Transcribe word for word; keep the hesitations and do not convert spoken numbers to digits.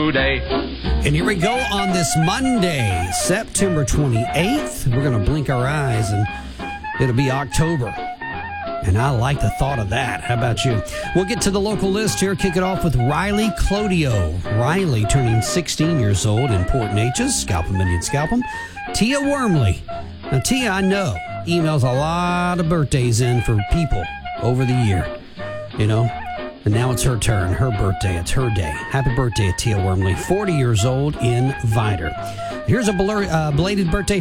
today. And here we go on this Monday, September twenty-eighth. We're going to blink our eyes and it'll be October. And I like the thought of that. How about you? We'll get to the local list here. Kick it off with Riley Clodio. Riley turning sixteen years old in Port Neches. Scalp 'em, Indian scalp 'em. Tia Wormley. Now, Tia, I know, emails a lot of birthdays in for people over the year. You know? And now it's her turn, her birthday. It's her day. Happy birthday, Tia Wormley. forty years old in Vidor. Here's a blur, uh, belated birthday